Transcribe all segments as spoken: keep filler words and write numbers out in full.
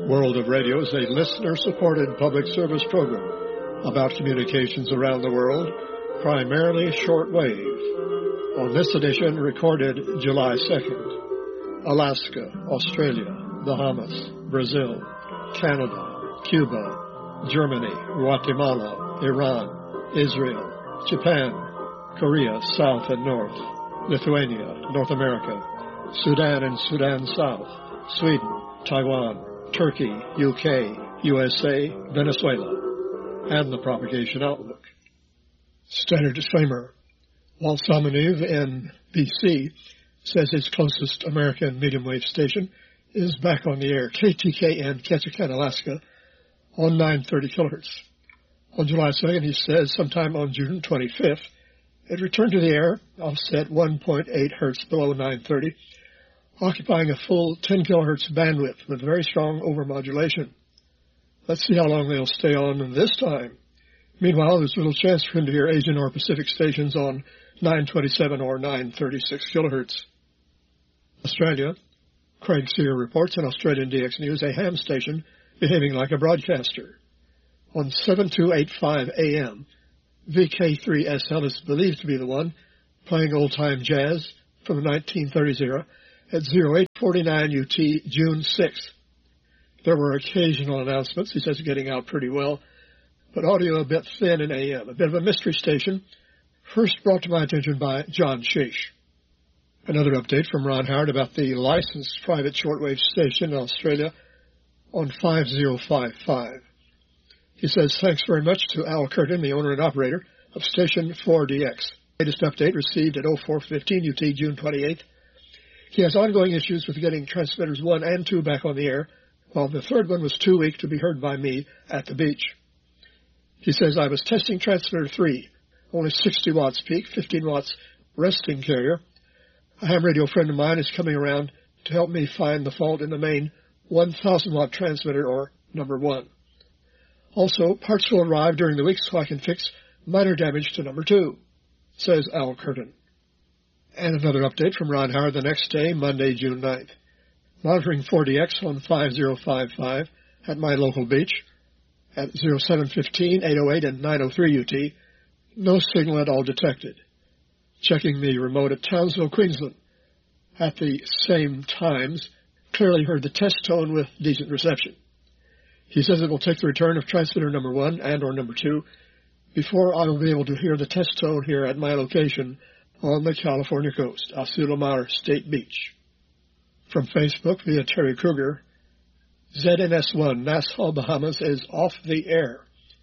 World of Radio is a listener-supported public service program about communications around the world, primarily shortwave. On this edition, recorded July second, Alaska, Australia, Bahamas, Brazil, Canada, Cuba, Germany, Guatemala, Iran, Israel, Japan, Korea, South and North, Lithuania, North America, Sudan and Sudan South, Sweden, Taiwan, Turkey, U K, U S A, Venezuela, and the propagation outlook. Standard disclaimer. Walt Salmoniv in B C says his closest American medium wave station is back on the air, K T K N, Ketchikan, Alaska, on nine thirty kilohertz. On July second, he says sometime on June twenty-fifth, it returned to the air, offset one point eight hertz below nine thirty, occupying a full ten kilohertz bandwidth with very strong overmodulation. Let's see how long they'll stay on this time. Meanwhile, there's little chance for him to hear Asian or Pacific stations on nine twenty-seven or nine thirty-six kilohertz. Australia. Craig Sear reports in Australian D X News a ham station behaving like a broadcaster. On seven two eight five A M, V K three S L is believed to be the one playing old-time jazz from the nineteen thirties era at oh eight forty-nine U T, June sixth. There were occasional announcements. He says getting out pretty well, but audio a bit thin in A M. A bit of a mystery station, first brought to my attention by John Sheesh. Another update from Ron Howard about the licensed private shortwave station in Australia on five oh five five. He says, thanks very much to Al Curtin, the owner and operator of station four D X. Latest update received at oh four fifteen U T, June twenty-eighth. He has ongoing issues with getting transmitters one and two back on the air, while the third one was too weak to be heard by me at the beach. He says, I was testing transmitter three, only sixty watts peak, fifteen watts resting carrier. A ham radio friend of mine is coming around to help me find the fault in the main one thousand watt transmitter, or number one. Also, parts will arrive during the week so I can fix minor damage to number two, says Al Curtin. And another update from Ron Howard the next day, Monday, June ninth. Monitoring four D X on five oh five five at my local beach at oh seven fifteen, eight oh eight, and nine oh three U T. No signal at all detected. Checking the remote at Townsville, Queensland. At the same times, clearly heard the test tone with decent reception. He says it will take the return of transmitter number one and or number two before I will be able to hear the test tone here at my location on the California coast, Asilomar State Beach. From Facebook via Terry Kruger, Z N S one, Nassau, Bahamas, is off the air.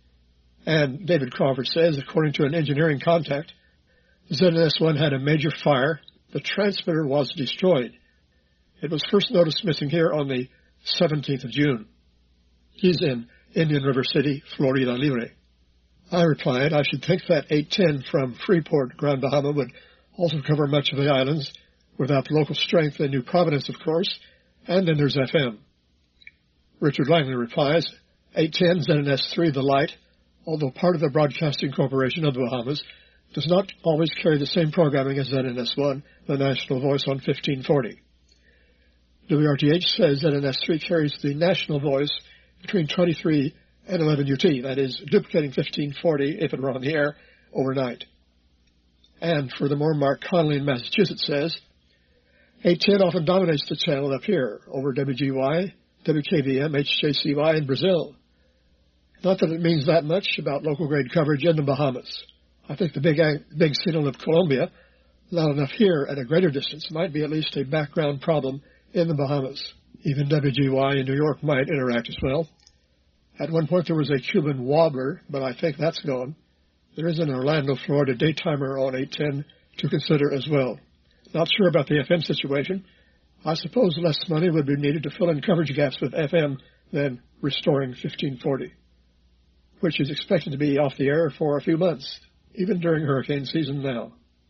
And David Crawford says, according to an engineering contact, Z N S one had a major fire. The transmitter was destroyed. It was first noticed missing here on the seventeenth of June. He's in Indian River City, Florida Libre. I replied, I should think that eight ten from Freeport, Grand Bahama, would also cover much of the islands, without the local strength in New Providence, of course, and then there's F M. Richard Langley replies, eight ten Z N S three, the light, although part of the Broadcasting Corporation of the Bahamas, does not always carry the same programming as Z N S one, the national voice on fifteen forty. W R T H says Z N S three carries the national voice between twenty-three and eleven U T, that is, duplicating fifteen forty if it were on the air overnight. And furthermore, Mark Connolly in Massachusetts says, eight ten often dominates the channel up here over W G Y, W K V M, H J C Y in Brazil. Not that it means that much about local grade coverage in the Bahamas. I think the big, big signal of Colombia, loud enough here at a greater distance, might be at least a background problem in the Bahamas. Even W G Y in New York might interact as well. At one point there was a Cuban wobbler, but I think that's gone. There is an Orlando, Florida daytimer on eight ten to consider as well. Not sure about the F M situation. I suppose less money would be needed to fill in coverage gaps with F M than restoring fifteen forty, which is expected to be off the air for a few months, even during hurricane season now.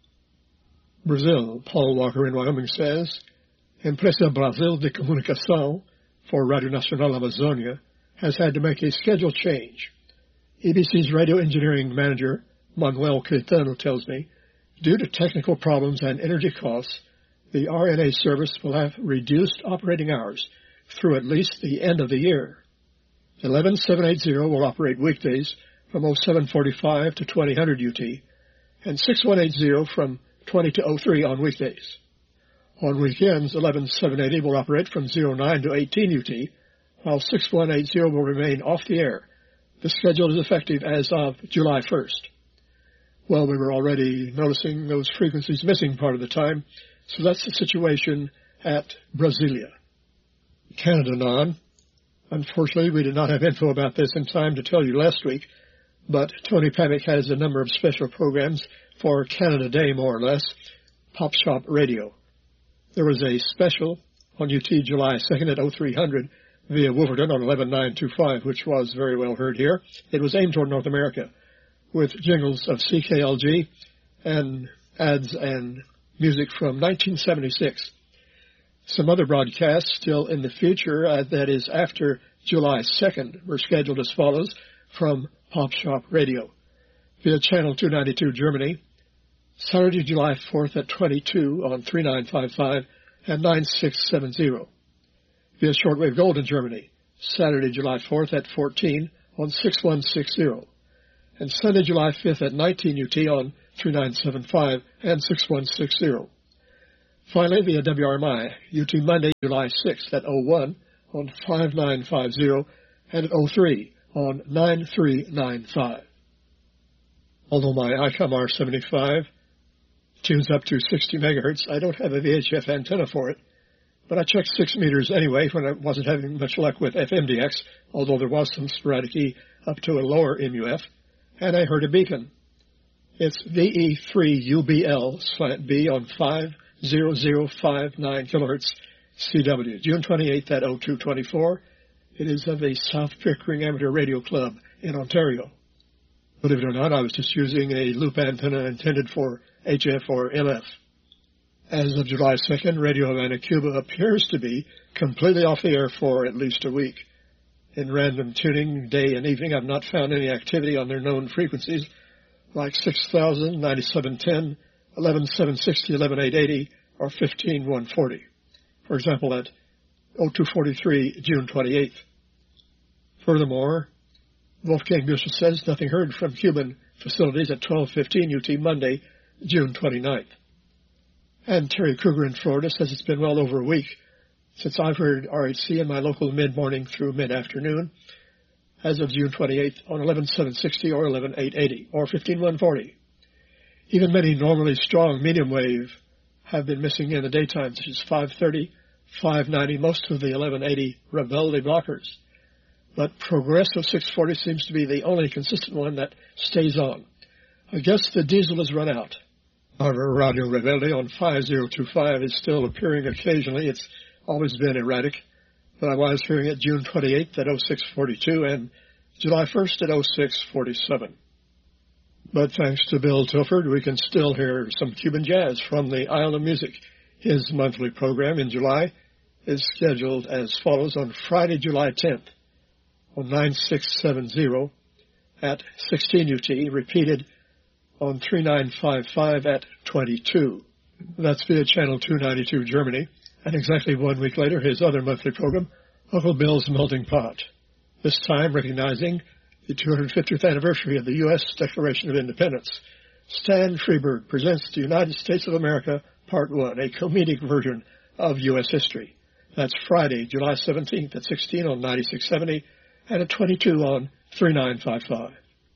Brazil, Paul Walker in Wyoming says, Empresa Brasil de Comunicação for Radio Nacional Amazonia has had to make a schedule change. E B C's radio engineering manager, Manuel Caetano, tells me, due to technical problems and energy costs, the R N A service will have reduced operating hours through at least the end of the year. eleven seven eighty will operate weekdays from oh seven forty-five to twenty hundred U T, and six one eight zero from twenty to oh three on weekdays. On weekends, eleven seven eighty will operate from oh nine to eighteen U T, while six one eight zero will remain off the air. The schedule is effective as of July first. Well, we were already noticing those frequencies missing part of the time, so that's the situation at Brasilia. Canada non. Unfortunately, we did not have info about this in time to tell you last week, but Tony Pamick has a number of special programs for Canada Day, more or less, Pop Shop Radio. There was a special on U T July second at oh three hundred via Wolverton on eleven nine twenty-five, which was very well heard here. It was aimed toward North America, with jingles of C K L G and ads and music from nineteen seventy-six. Some other broadcasts still in the future, uh, that is after July second, were scheduled as follows from Pop Shop Radio. Via Channel two ninety-two Germany, Saturday, July fourth at twenty-two on three nine five five and nine six seven zero. Via Shortwave Gold in Germany, Saturday, July fourth at fourteen on six one six zero. And Sunday, July fifth at nineteen U T on three nine seven five and six one six zero. Finally, via W R M I, U T Monday, July sixth at oh one on five nine five zero and at oh three on nine three nine five. Although my ICOM R seventy-five tunes up to sixty megahertz, I don't have a V H F antenna for it, but I checked six meters anyway when I wasn't having much luck with F M D X, although there was some sporadic E up to a lower M U F, and I heard a beacon. It's V E three U B L slant B on five zero zero five nine kilohertz C W, June twenty-eighth at oh two twenty-four. It is of the South Pickering Amateur Radio Club in Ontario. Believe it or not, I was just using a loop antenna intended for H F or L F. As of July second, Radio Havana, Cuba appears to be completely off the air for at least a week. In random tuning, day and evening, I've not found any activity on their known frequencies, like six thousand, ninety-seven ten, eleven seven sixty, eleven eight eighty, or fifteen one forty. For example, at oh two forty-three, June twenty-eighth. Furthermore, Wolfgang Buscher says nothing heard from Cuban facilities at twelve fifteen U T Monday, June twenty-ninth. And Terry Kruger in Florida says it's been well over a week since I've heard R H C in my local mid-morning through mid-afternoon, as of June twenty-eighth on eleven seven sixty or eleven eight eighty or fifteen one forty. Even many normally strong medium wave have been missing in the daytime, such as five thirty, five ninety, most of the eleven eighty Rebelde blockers. But Progressive six forty seems to be the only consistent one that stays on. I guess the diesel has run out. However, Radio Rebelde on five zero two five is still appearing occasionally. It's always been erratic, but I was hearing it June twenty-eighth at oh six forty-two and July first at oh six forty-seven. But thanks to Bill Tilford, we can still hear some Cuban jazz from the Isle of Music. His monthly program in July is scheduled as follows on Friday, July tenth on nine six seven zero at sixteen U T, repeated on three nine five five at twenty-two. That's via Channel two ninety-two Germany. And exactly one week later, his other monthly program, Uncle Bill's Melting Pot. This time recognizing the two hundred fiftieth anniversary of the U S Declaration of Independence. Stan Freberg presents the United States of America, Part one, a comedic version of U S history. That's Friday, July seventeenth at sixteen on ninety-six seventy and at twenty-two on three nine five five.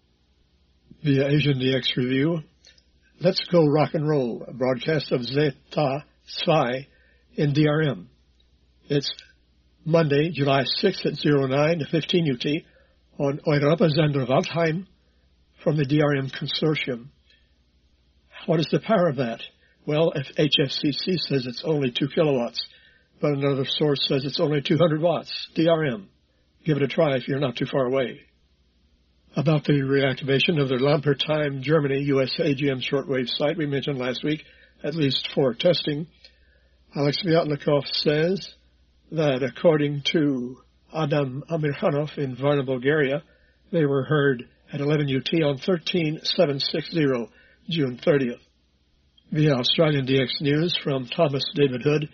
Via Asian D X Review, Let's Go Rock and Roll, a broadcast of Zeta Zwei in D R M. It's Monday, July sixth at oh nine to fifteen U T on Europasender Waldheim from the D R M Consortium. What is the power of that? Well, if H F C C says it's only two kilowatts, but another source says it's only two hundred watts, D R M. Give it a try if you're not too far away. About the reactivation of the Lampertheim, Germany, U S A G M shortwave site we mentioned last week, at least for testing, Alex Vyatnikov says that according to Adam Amirhanov in Varna, Bulgaria, they were heard at eleven U T on thirteen seven sixty, June thirtieth. Via Australian D X News from Thomas David Hood,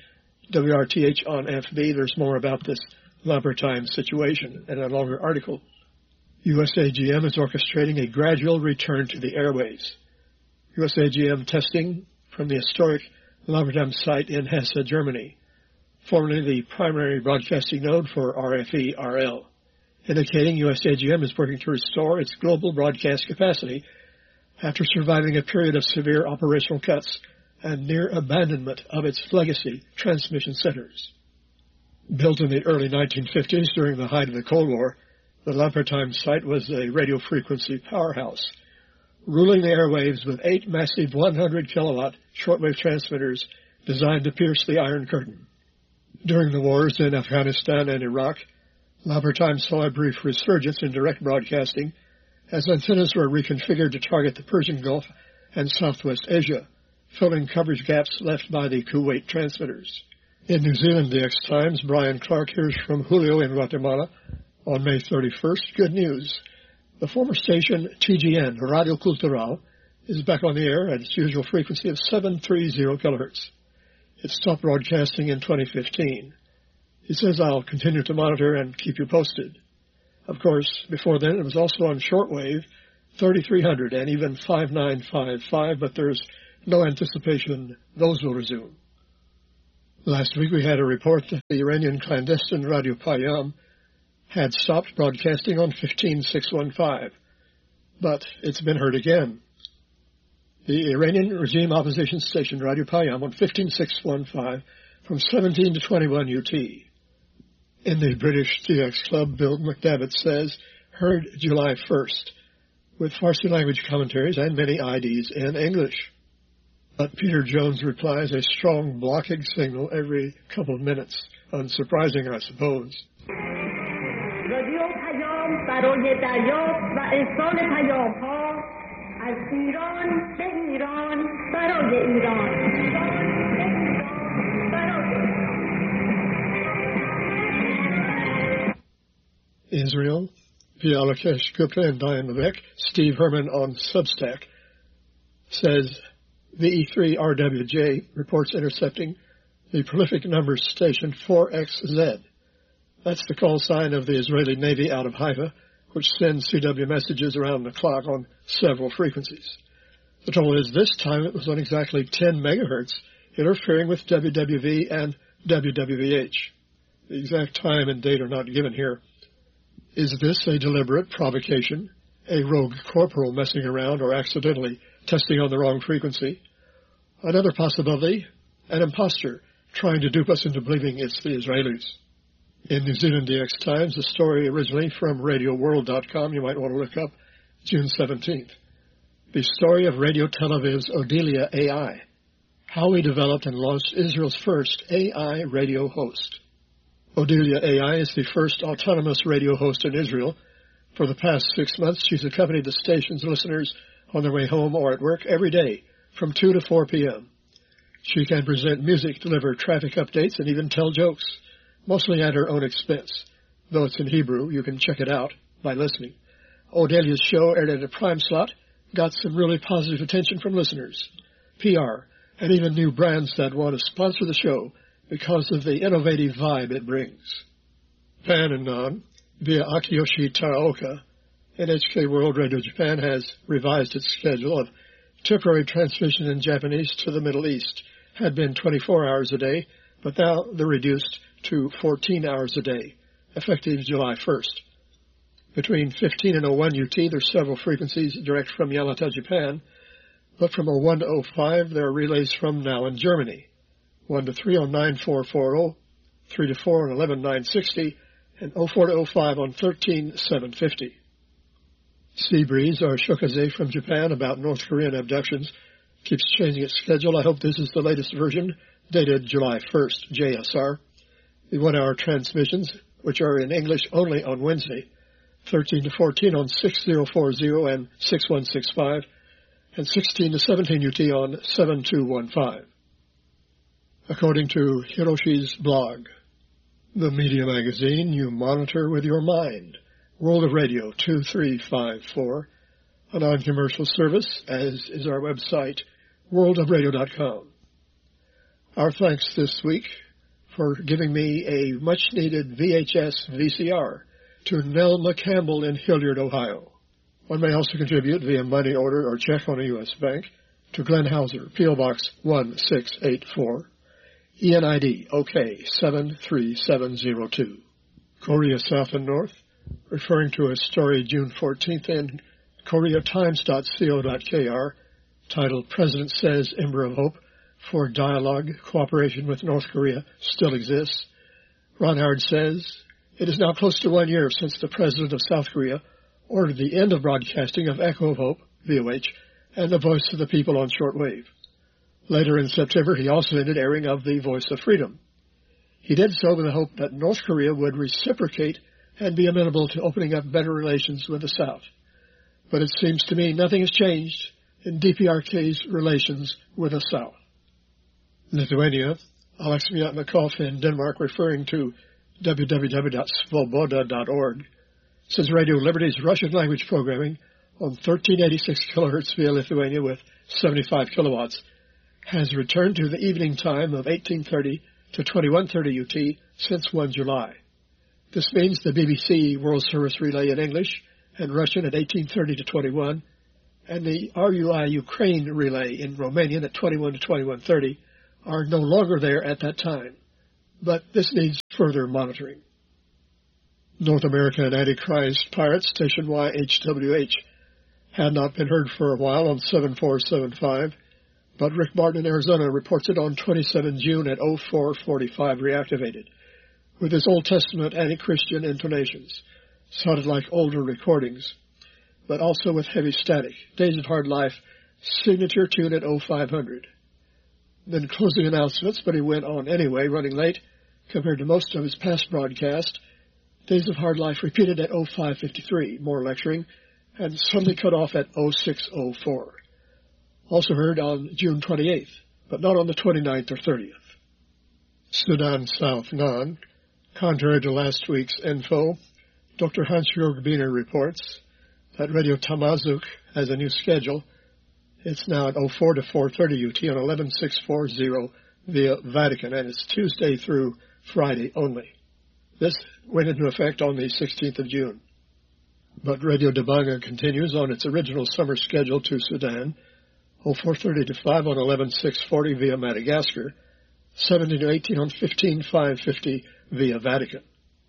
W R T H on F B, there's more about this Lampertheim situation in a longer article. U S A G M is orchestrating a gradual return to the airwaves. U S A G M testing from the historic Lampertheim site in Hesse, Germany, formerly the primary broadcasting node for R F E R L, indicating U S A G M is working to restore its global broadcast capacity after surviving a period of severe operational cuts and near abandonment of its legacy transmission centers. Built in the early nineteen fifties during the height of the Cold War, the Lampertheim site was a radio frequency powerhouse, ruling the airwaves with eight massive one hundred kilowatt shortwave transmitters designed to pierce the Iron Curtain. During the wars in Afghanistan and Iraq, Lampertheim saw a brief resurgence in direct broadcasting as antennas were reconfigured to target the Persian Gulf and Southwest Asia, filling coverage gaps left by the Kuwait transmitters. In New Zealand, the X-Times, Brian Clark hears from Julio in Guatemala on May thirty-first. Good news. The former station T G N, Radio Cultural, is back on the air at its usual frequency of seven thirty kilohertz. It stopped broadcasting in twenty fifteen. He says, I'll continue to monitor and keep you posted. Of course, before then, it was also on shortwave, thirty-three hundred and even five nine five five, but there's no anticipation those will resume. Last week we had a report that the Iranian clandestine Radio Payam had stopped broadcasting on fifteen six fifteen, but it's been heard again. The Iranian regime opposition station Radio Payam on fifteen six fifteen from seventeen to twenty-one U T. In the British T X Club, Bill McDavitt says, heard July first, with Farsi language commentaries and many I Ds in English. But Peter Jones replies, a strong blocking signal every couple of minutes. Unsurprising, I suppose. رادیو پیام برای دریافت و ارسال پیام‌ها از ایران به ایران برای ایران. ایران به ایران برای Israel, via Alakesh Gupta and Diane Levesque. Steve Herman on Substack says V E three R W J reports intercepting the prolific numbers station four X Z. That's the call sign of the Israeli Navy out of Haifa, which sends C W messages around the clock on several frequencies. The trouble is, this time it was on exactly ten megahertz, interfering with W W V and W W V H. The exact time and date are not given here. Is this a deliberate provocation, a rogue corporal messing around or accidentally testing on the wrong frequency? Another possibility, an imposter trying to dupe us into believing it's the Israelis. In New Zealand D X Times, a story originally from radio world dot com you might want to look up, June seventeenth. The story of Radio Tel Aviv's Odelia A I, how we developed and launched Israel's first A I radio host. Odelia A I is the first autonomous radio host in Israel. For the past six months, she's accompanied the station's listeners on their way home or at work every day from two to four p.m. She can present music, deliver traffic updates, and even tell jokes, mostly at her own expense. Though it's in Hebrew, you can check it out by listening. Odelia's show, aired at a prime slot, got some really positive attention from listeners, P R, and even new brands that want to sponsor the show because of the innovative vibe it brings. Pan and Non, via Akiyoshi Taraoka, N H K World Radio Japan has revised its schedule of temporary transmission in Japanese to the Middle East. Had been twenty-four hours a day, but now they're reduced to fourteen hours a day, effective July first. Between fifteen and oh one U T, there's several frequencies direct from Yamata, Japan, but from oh one to oh five, there are relays from now in Germany. one to three on nine four forty, three to four on eleven nine sixty, and oh four to oh five on thirteen seven fifty. Seabreeze, or Shokaze from Japan, about North Korean abductions, keeps changing its schedule. I hope this is the latest version, dated July first, J S R. The one-hour transmissions, which are in English only on Wednesday, thirteen to fourteen on six oh four oh and six one six five, and sixteen to seventeen U T on seven two one five. According to Hiroshi's blog, the media magazine you monitor with your mind, World of Radio two three five four, a non-commercial service, as is our website, world of radio dot com. Our thanks this week for giving me a much-needed V H S V C R to Nelma Campbell in Hilliard, Ohio. One may also contribute via money order or check on a U S bank to Glenn Hauser, P O Box one six eight four, E N I D O K seven three seven zero two. Korea South and North, referring to a story June fourteenth in koreatimes dot co dot k r titled President Says Ember of Hope for Dialogue, Cooperation with North Korea Still Exists. Ron Howard says, it is now close to one year since the President of South Korea ordered the end of broadcasting of Echo of Hope, V O H, and the Voice of the People on shortwave. Later in September, he also ended airing of the Voice of Freedom. He did so with the hope that North Korea would reciprocate and be amenable to opening up better relations with the South. But it seems to me nothing has changed in D P R K's relations with the South. Lithuania, Alex Myatnikov in Denmark, referring to w w w dot svoboda dot org, says Radio Liberty's Russian language programming on thirteen eighty-six kilohertz via Lithuania with seventy-five kilowatts has returned to the evening time of eighteen thirty to twenty-one thirty U T since the first of July. This means the B B C World Service Relay in English and Russian at eighteen thirty to twenty-one, and the R U I Ukraine Relay in Romanian at twenty-one to twenty-one thirty are no longer there at that time. But this needs further monitoring. North American Antichrist Pirates, station Y H W H, had not been heard for a while on seven four seven five, but Rick Martin in Arizona reports it on the twenty-seventh of June at oh four forty-five reactivated, with his Old Testament anti-Christian intonations. Sounded like older recordings, but also with heavy static. Days of Hard Life signature tune at oh five hundred. Then closing announcements, but he went on anyway, running late compared to most of his past broadcasts. Days of Hard Life repeated at oh five fifty-three, more lecturing, and suddenly cut off at oh six oh four. Also heard on June twenty-eighth, but not on the twenty-ninth or thirtieth. Sudan South Nan, contrary to last week's info, Doctor Hans-Jörg Biener reports that Radio Tamazuk has a new schedule. It's now at oh four to four thirty U T on eleven six forty via Vatican, and it's Tuesday through Friday only. This went into effect on the sixteenth of June. But Radio Dabanga continues on its original summer schedule to Sudan, oh four thirty to five on eleven six forty via Madagascar, seventeen to eighteen on fifteen five fifty via Vatican.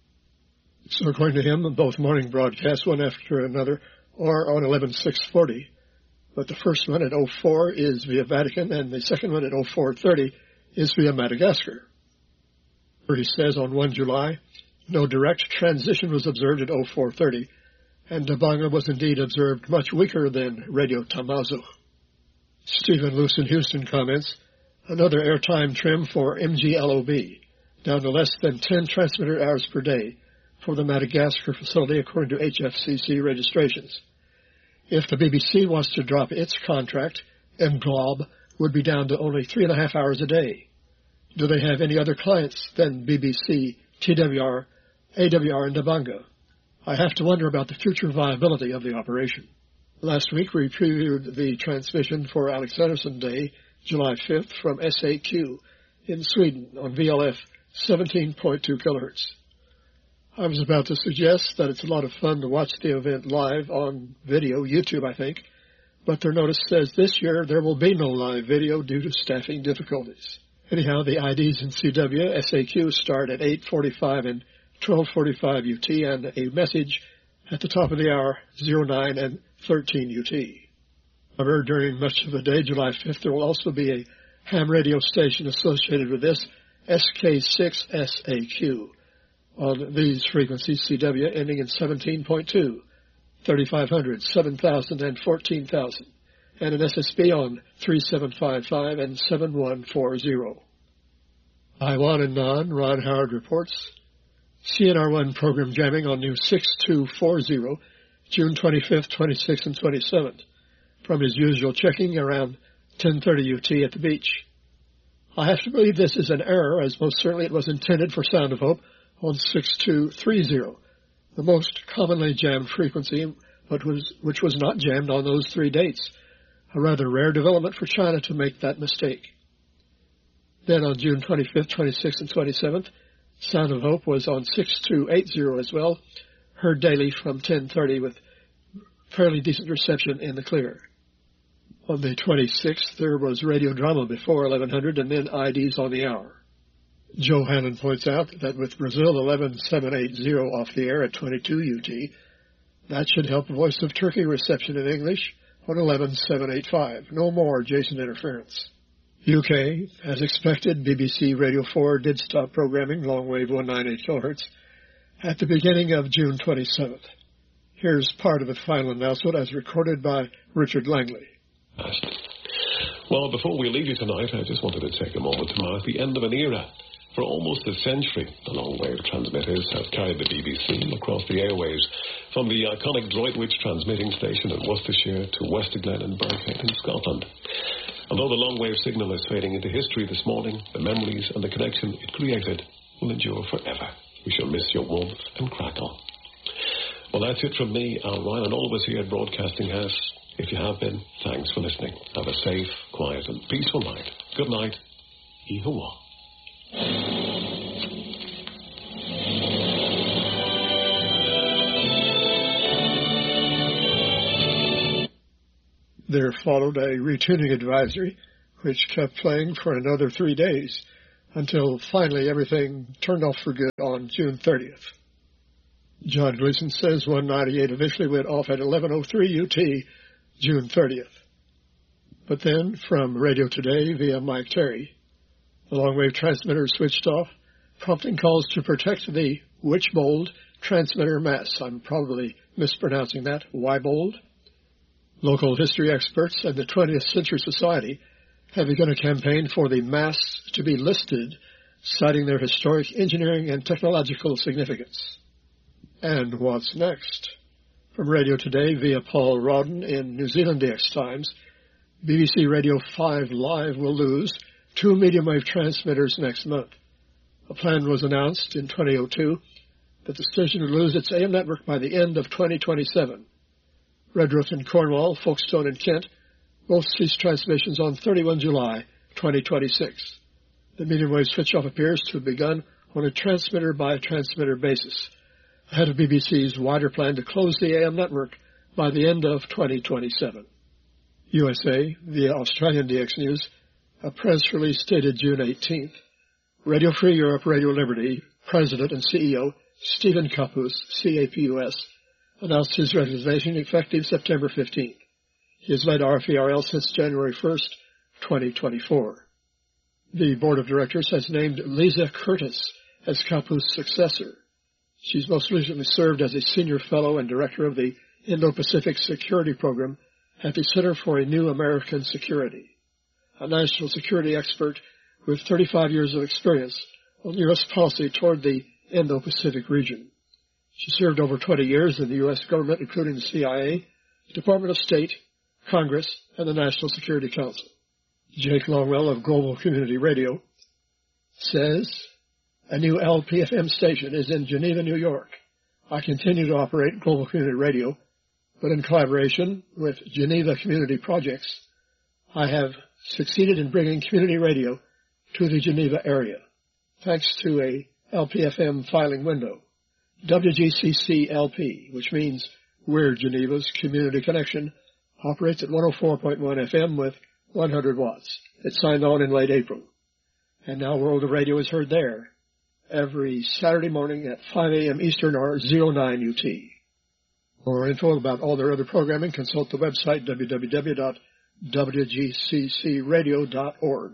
So according to him, both morning broadcasts, one after another, are on eleven six forty. But the first one at oh four is via Vatican, and the second one at oh four thirty is via Madagascar. Where he says on the first of July, no direct transition was observed at oh four thirty, and Dabanga was indeed observed much weaker than Radio Tamazuk. Stephen Luce in Houston comments, another airtime trim for M G L O B, down to less than ten transmitter hours per day for the Madagascar facility according to H F C C registrations. If the B B C wants to drop its contract, M G L O B would be down to only three and a half hours a day. Do they have any other clients than B B C, T W R, A W R, and Dabanga? I have to wonder about the future viability of the operation. Last week we previewed the transmission for Alexanderson Day, July fifth, from S A Q in Sweden on V L F seventeen point two kilohertz. I was about to suggest that it's a lot of fun to watch the event live on video, YouTube I think, but their notice says this year there will be no live video due to staffing difficulties. Anyhow, the I Ds in C W, S A Q start at eight forty-five and twelve forty-five U T, and a message at the top of the hour, oh nine and thirteen U T. However, during much of the day, July fifth, there will also be a ham radio station associated with this, S K six S A Q. On these frequencies, C W ending in seventeen point two, thirty-five hundred, seven thousand, and fourteen thousand, and an S S B on three seven five five and seven one four zero. Taiwan and Nan, Ron Howard reports, C N R one program jamming on new six two four zero, June twenty-fifth, twenty-sixth, and twenty-seventh, from his usual checking around ten thirty U T at the beach. I have to believe this is an error, as most certainly it was intended for Sound of Hope on six two three zero, the most commonly jammed frequency, but was, which was not jammed on those three dates, a rather rare development for China to make that mistake. Then on June twenty-fifth, twenty-sixth, and twenty-seventh, Sound of Hope was on six two eight zero as well, heard daily from ten thirty with fairly decent reception in the clear. On the twenty-sixth, there was radio drama before eleven hundred and then I Ds on the hour. Joe Hannon points out that with Brazil eleven seven eighty off the air at twenty-two U T, that should help Voice of Turkey reception in English on eleven seven eighty-five. No more Jason interference. U K, as expected, B B C Radio four did stop programming longwave one ninety-eight kilohertz at the beginning of June twenty-seventh. Here's part of the final announcement as recorded by Richard Langley. Well, before we leave you tonight, I just wanted to take a moment to mark the end of an era. For almost a century, the long-wave transmitters have carried the B B C across the airwaves, from the iconic Droitwich transmitting station in Worcestershire to Westerglen and Birkhead in Scotland. Although the long-wave signal is fading into history this morning, the memories and the connection it created will endure forever. We shall miss your warmth and crackle. Well, that's it from me, Al Ryan, and all of us here at Broadcasting House. If you have been, thanks for listening. Have a safe, quiet, and peaceful night. Good night. Ihawa. There followed a retuning advisory, which kept playing for another three days, until finally everything turned off for good on June thirtieth. John Gleason says one ninety-eight initially went off at eleven oh three U T, June thirtieth. But then, from Radio Today via Mike Terry, the long-wave transmitter switched off, prompting calls to protect the Wychbold transmitter masts. I'm probably mispronouncing that, Wybold. Local history experts and the twentieth Century Society have begun a campaign for the masts to be listed, citing their historic engineering and technological significance. And what's next? From Radio Today via Paul Rawdon in New Zealand D X Times, B B C Radio five Live will lose two medium-wave transmitters next month. A plan was announced in twenty oh two that the station would lose its A M network by the end of twenty twenty-seven. Redruth in Cornwall, Folkestone in Kent both cease transmissions on thirty-first of July, twenty twenty-six. The medium-wave switch-off appears to have begun on a transmitter-by-transmitter basis, ahead of B B C's wider plan to close the A M network by the end of twenty twenty-seven. U S A, via Australian D X News, a press release dated June eighteenth, Radio Free Europe, Radio Liberty, President and C E O Stephen Kapus, C A P U S, announced his resignation effective September fifteenth. He has led R F E R L since January first, twenty twenty-four. The board of directors has named Lisa Curtis as Kapus' successor. She's most recently served as a senior fellow and director of the Indo-Pacific Security Program at the Center for a New American Security, a national security expert with thirty-five years of experience on U S policy toward the Indo-Pacific region. She served over twenty years in the U S government, including the C I A, the Department of State, Congress, and the National Security Council. Jake Longwell of Global Community Radio says, a new L P F M station is in Geneva, New York. I continue to operate Global Community Radio, but in collaboration with Geneva Community Projects, I have succeeded in bringing community radio to the Geneva area, thanks to a L P F M filing window, W G C C L P, which means We're Geneva's Community Connection, operates at one oh four point one F M with one hundred watts. It signed on in late April. And now World of Radio is heard there every Saturday morning at five a.m. Eastern or oh nine U T. For more info about all their other programming, consult the website w w w dot w g c c radio dot org.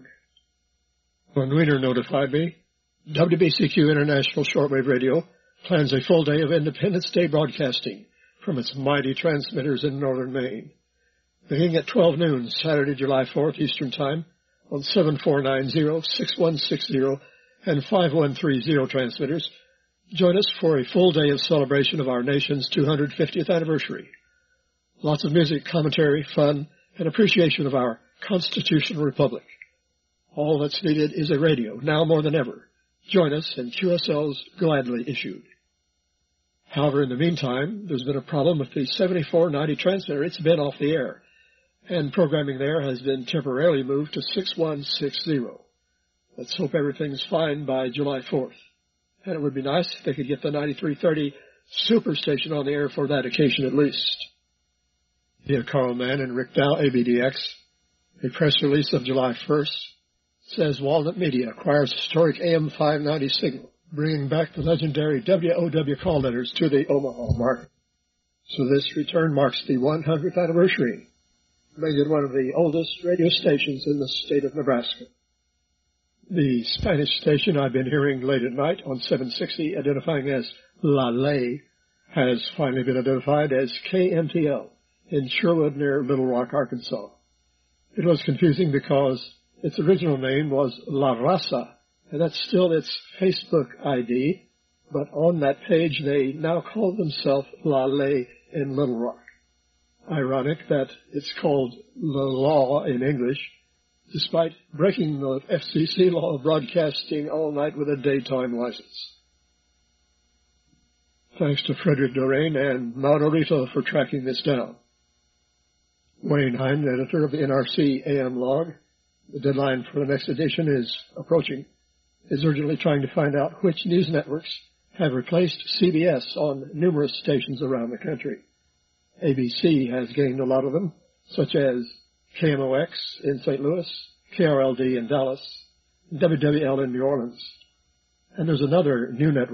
When Wiener notified me, W B C Q International Shortwave Radio plans a full day of Independence Day broadcasting from its mighty transmitters in northern Maine. Beginning at twelve noon, Saturday, July fourth, Eastern Time, on seven four nine zero, six one six zero and five one three zero transmitters, join us for a full day of celebration of our nation's two hundred fiftieth anniversary. Lots of music, commentary, fun, and appreciation of our constitutional republic. All that's needed is a radio, now more than ever. Join us, and Q S L's gladly issued. However, in the meantime, there's been a problem with the seventy-four ninety transmitter. It's been off the air, and programming there has been temporarily moved to six one six zero. Let's hope everything's fine by July fourth. And it would be nice if they could get the ninety-three thirty Superstation on the air for that occasion at least. Dear Carl Mann and Rick Dow, A B D X, a press release of July first says Walnut Media acquires historic A M five ninety signal, bringing back the legendary W O W call letters to the Omaha market. So this return marks the one hundredth anniversary, making it one of the oldest radio stations in the state of Nebraska. The Spanish station I've been hearing late at night on seven sixty, identifying as La Ley, has finally been identified as K M T L in Sherwood near Little Rock, Arkansas. It was confusing because its original name was La Raza, and that's still its Facebook I D, but on that page they now call themselves La Ley in Little Rock. Ironic that it's called La Law in English, despite breaking the F C C law of broadcasting all night with a daytime license. Thanks to Frederick Dorain and Maurito for tracking this down. Wayne Hine, editor of the N R C A M log, the deadline for the next edition is approaching, is urgently trying to find out which news networks have replaced C B S on numerous stations around the country. A B C has gained a lot of them, such as K M O X in Saint Louis, K R L D in Dallas, W W L in New Orleans. And there's another new network